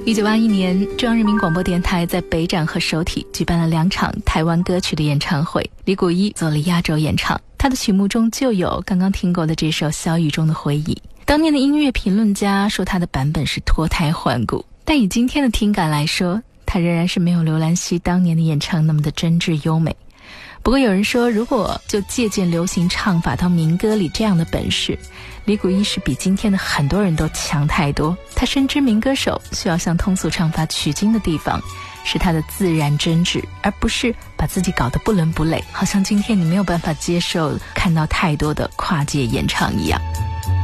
1981年，中央人民广播电台在北展和首体举办了2场台湾歌曲的演唱会，李谷一做了压轴演唱，他的曲目中就有刚刚听过的这首《小雨中的回忆》。当年的音乐评论家说他的版本是脱胎换骨，但以今天的听感来说，他仍然是没有刘兰希当年的演唱那么的真挚优美。不过有人说，如果就借鉴流行唱法到民歌里这样的本事，李谷一是比今天的很多人都强太多。他深知民歌手需要向通俗唱法取经的地方是他的自然真挚，而不是把自己搞得不伦不类，好像今天你没有办法接受看到太多的跨界演唱一样。